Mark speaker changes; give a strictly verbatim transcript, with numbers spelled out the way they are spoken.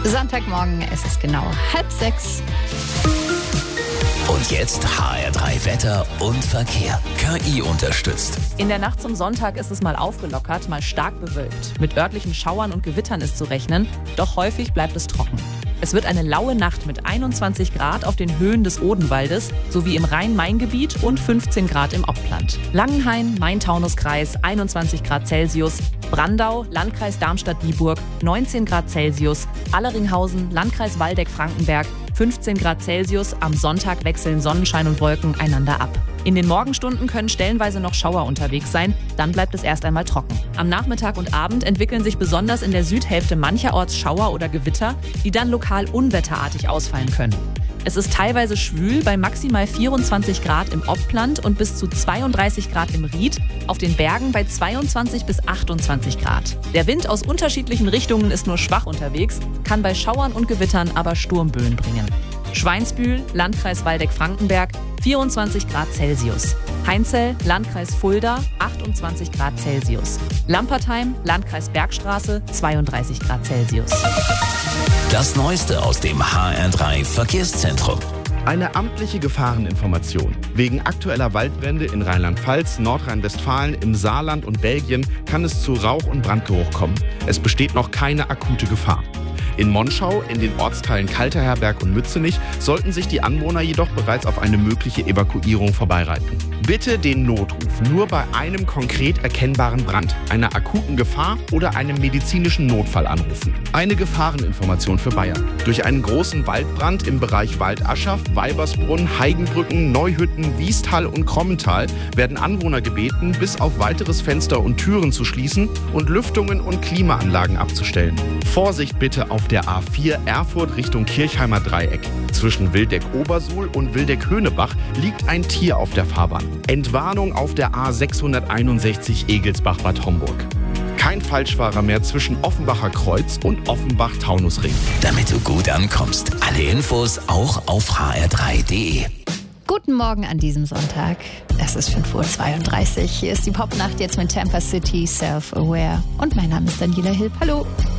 Speaker 1: Sonntagmorgen, es ist genau halb sechs.
Speaker 2: Und jetzt H R drei Wetter und Verkehr. K I unterstützt.
Speaker 3: In der Nacht zum Sonntag ist es mal aufgelockert, mal stark bewölkt. Mit örtlichen Schauern und Gewittern ist zu rechnen, doch häufig bleibt es trocken. Es wird eine laue Nacht mit einundzwanzig Grad auf den Höhen des Odenwaldes sowie im Rhein-Main-Gebiet und fünfzehn Grad im Oppland. Langenhain, Main-Taunus-Kreis, einundzwanzig Grad Celsius. Brandau, Landkreis Darmstadt-Dieburg, neunzehn Grad Celsius. Alleringhausen, Landkreis Waldeck-Frankenberg, fünfzehn Grad Celsius. Am Sonntag wechseln Sonnenschein und Wolken einander ab. In den Morgenstunden können stellenweise noch Schauer unterwegs sein, dann bleibt es erst einmal trocken. Am Nachmittag und Abend entwickeln sich besonders in der Südhälfte mancherorts Schauer oder Gewitter, die dann lokal unwetterartig ausfallen können. Es ist teilweise schwül bei maximal vierundzwanzig Grad im Oppland und bis zu zweiunddreißig Grad im Ried, auf den Bergen bei zweiundzwanzig bis achtundzwanzig Grad. Der Wind aus unterschiedlichen Richtungen ist nur schwach unterwegs, kann bei Schauern und Gewittern aber Sturmböen bringen. Schweinsbühl, Landkreis Waldeck-Frankenberg, vierundzwanzig Grad Celsius. Heinzell, Landkreis Fulda, achtundzwanzig Grad Celsius. Lampertheim, Landkreis Bergstraße, zweiunddreißig Grad Celsius.
Speaker 2: Das Neueste aus dem H R drei Verkehrszentrum.
Speaker 4: Eine amtliche Gefahreninformation. Wegen aktueller Waldbrände in Rheinland-Pfalz, Nordrhein-Westfalen, im Saarland und Belgien kann es zu Rauch- und Brandgeruch kommen. Es besteht noch keine akute Gefahr. In Monschau, in den Ortsteilen Kalterherberg und Mützenich, sollten sich die Anwohner jedoch bereits auf eine mögliche Evakuierung vorbereiten. Bitte den Notruf nur bei einem konkret erkennbaren Brand, einer akuten Gefahr oder einem medizinischen Notfall anrufen. Eine Gefahreninformation für Bayern. Durch einen großen Waldbrand im Bereich Waldaschaff, Weibersbrunn, Heigenbrücken, Neuhütten, Wiestal und Krommental werden Anwohner gebeten, bis auf weiteres Fenster und Türen zu schließen und Lüftungen und Klimaanlagen abzustellen. Vorsicht bitte auf der A vier Erfurt Richtung Kirchheimer Dreieck. Zwischen Wildeck-Obersuhl und Wildeck-Höhnebach liegt ein Tier auf der Fahrbahn. Entwarnung auf der A sechshunderteinundsechzig Egelsbach-Bad Homburg. Kein Falschfahrer mehr zwischen Offenbacher Kreuz und Offenbach-Taunusring.
Speaker 2: Damit du gut ankommst. Alle Infos auch auf h r drei punkt d e.
Speaker 1: Guten Morgen an diesem Sonntag. Es ist fünf Uhr zweiunddreißig. Hier ist die Popnacht jetzt mit Tampa City, Self-Aware. Und mein Name ist Daniela Hilb. Hallo.